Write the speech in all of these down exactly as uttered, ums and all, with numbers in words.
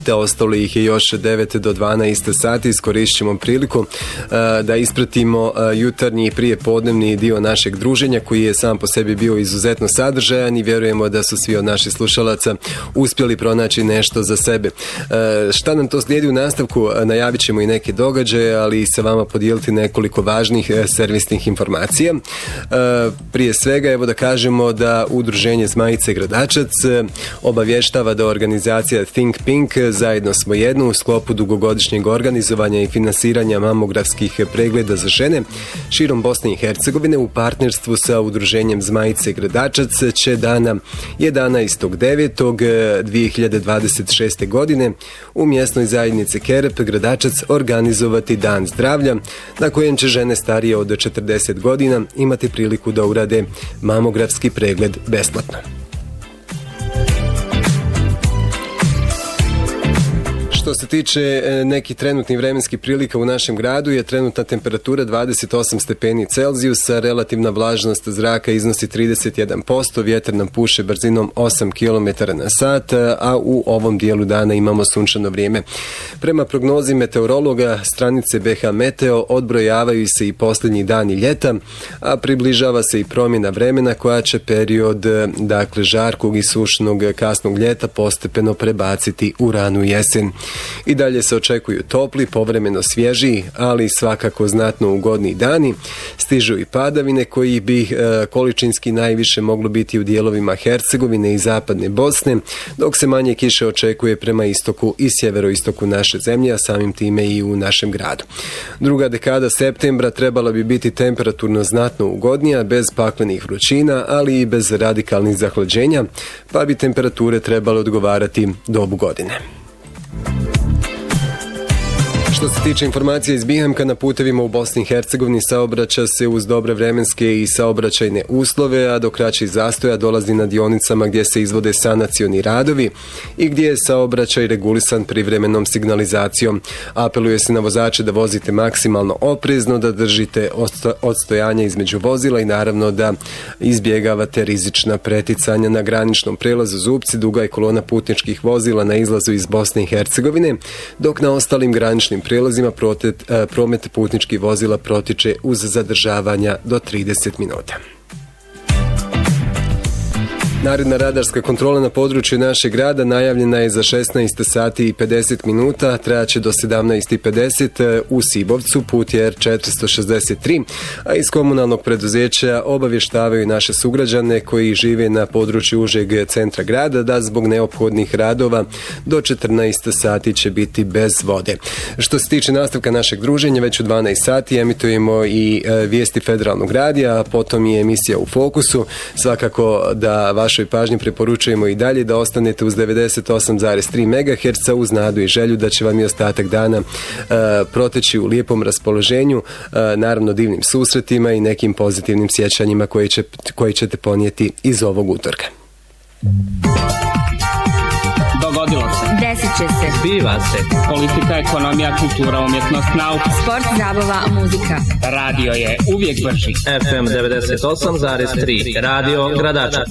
te ostalo ih je još devet do dvanaest sati. Iskoristit ćemo priliku uh, da ispratimo uh, jutarnji i prijepodnevni dio našeg druženja koji je sam po sebi bio izuzetno sadržajan i vjerujemo da su svi od naših slušalaca uspjeli pronaći nešto za sebe. Uh, šta nam to slijedi u nastavku? Uh, najavit ćemo i neke događaje, ali i sa vama podijeliti nekoliko važnih uh, servisnih informacija. Uh, prije svega, evo da kažemo da udruženje Zmajice Gradačac uh, obavještava da organizacija Think Pink Zajedno smo jedno u sklopu dugogodišnjeg organizovanja i finansiranja mamografskih pregleda za žene širom Bosne i Hercegovine u partnerstvu sa udruženjem Zmajice Gradačac će dana jedanaestog devetog dvije hiljade dvadeset šeste. godine u mjesnoj zajednici Kerep Gradačac organizovati Dan zdravlja na kojem će žene starije od četrdeset godina imati priliku da urade mamografski pregled besplatno. Što se tiče nekih trenutnih vremenskih prilika u našem gradu je trenutna temperatura dvadeset osam stepeni Celzijusa, relativna vlažnost zraka iznosi trideset jedan posto, vjetar nam puše brzinom osam kilometara na sat, a u ovom dijelu dana imamo sunčano vrijeme. Prema prognozi meteorologa stranice B H Meteo odbrojavaju se i posljednji dani ljeta, a približava se i promjena vremena koja će period dakle žarkog i sušnog kasnog ljeta postepeno prebaciti u ranu jesen. I dalje se očekuju topli, povremeno svježiji, ali svakako znatno ugodni dani. Stižu i padavine koji bi e, količinski najviše moglo biti u dijelovima Hercegovine i zapadne Bosne, dok se manje kiše očekuje prema istoku i sjeveroistoku naše zemlje, a samim time i u našem gradu. Druga dekada septembra trebala bi biti temperaturno znatno ugodnija, bez paklenih vrućina, ali i bez radikalnih zahlađenja, pa bi temperature trebale odgovarati dobu godine. Što se tiče informacija iz Bihemka, na putevima u Bosni i Hercegovini saobraća se uz dobre vremenske i saobraćajne uslove, a do kraćih zastoja dolazi na dionicama gdje se izvode sanacioni radovi i gdje je saobraćaj regulisan privremenom signalizacijom. Apeluje se na vozače da vozite maksimalno oprezno, da držite odstojanje između vozila i naravno da izbjegavate rizična preticanja na graničnom prelazu Zupci. Duga je kolona putničkih vozila na izlazu iz Bosne i Hercegovine, dok na ostalim graničnim prelazima promet putničkih vozila protiče uz zadržavanja do trideset minuta. Naredna radarska kontrola na području našeg grada najavljena je za šesnaest sati i pedeset minuta, trajaće do sedamnaest i pedeset u Sibovcu, put je R četiristo šezdeset tri, a iz komunalnog preduzeća obavještavaju naše sugrađane koji žive na području užeg centra grada da zbog neophodnih radova do četrnaest sati će biti bez vode. Što se tiče nastavka našeg druženja, već u dvanaest sati emitujemo i vijesti Federalnog radija, a potom je emisija U fokusu. Svakako da vaš Vašoj pažnji preporučujemo i dalje da ostanete uz devedeset osam zarez tri megaherca uz nadu i želju da će vam i ostatak dana uh, proteći u lijepom raspoloženju, uh, naravno divnim susretima i nekim pozitivnim sjećanjima koji, će, koji ćete ponijeti iz ovog utorka. Dogodilo se. Desit će se. Zbiva se. Politika, ekonomija, kultura, umjetnost, nauka. Sport, zabava, muzika. Radio je uvijek brži. F M devedeset osam zarez tri. Radio Gradačac.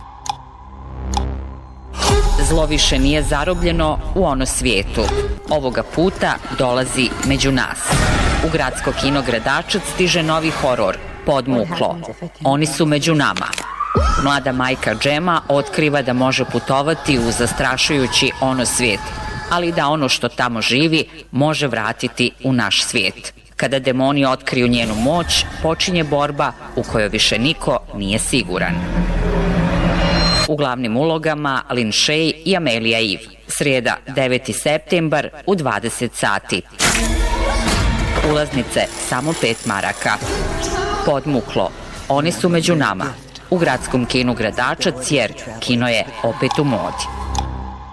Zlo više nije zarobljeno u ono svijetu. Ovoga puta dolazi među nas. U gradsko kino Gradačac stiže novi horor, Podmuklo. Oni su među nama. Mlada majka Džema otkriva da može putovati u zastrašujući ono svijet, ali da ono što tamo živi može vratiti u naš svijet. Kada demoni otkriju njenu moć, počinje borba u kojoj više niko nije siguran. U glavnim ulogama Lin Shay i Amelija Iv. Srijeda deveti septembar u dvadeset sati. Ulaznice samo pet maraka. Podmuklo. Oni su među nama. U gradskom kinu Gradačac jer kino je opet u modi.